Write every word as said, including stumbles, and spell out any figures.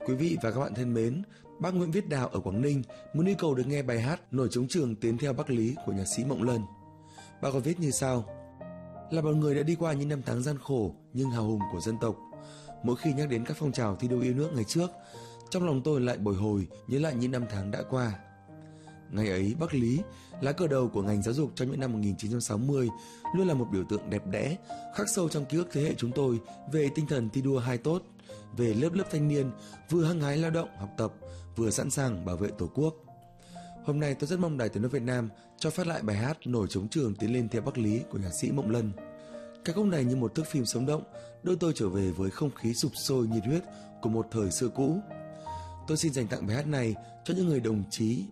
Quý vị và các bạn thân mến, bác Nguyễn Viết Đào ở Quảng Ninh muốn yêu cầu được nghe bài hát Nổi Trống Trường Tiến Theo Bắc Lý của nhạc sĩ Mộng Lân. Bác có viết như sau: là một người đã đi qua những năm tháng gian khổ nhưng hào hùng của dân tộc. Mỗi khi nhắc đến các phong trào thi đua yêu nước ngày trước, trong lòng tôi lại bồi hồi nhớ lại những năm tháng đã qua. Ngày ấy, Bắc Lý, lá cờ đầu của ngành giáo dục trong những năm một nghìn chín trăm sáu mươi, luôn là một biểu tượng đẹp đẽ, khắc sâu trong ký ức thế hệ chúng tôi về tinh thần thi đua hai tốt, về lớp lớp thanh niên vừa hăng hái lao động, học tập, vừa sẵn sàng bảo vệ Tổ quốc. Hôm nay tôi rất mong Đài Tiếng nói Việt Nam cho phát lại bài hát Nổi Trống Trường Tiến lên theo Bắc Lý của nhạc sĩ Mộng Lân. Ca khúc này như một thước phim sống động, đưa tôi trở về với không khí sục sôi nhiệt huyết của một thời xưa cũ. Tôi xin dành tặng bài hát này cho những người đồng chí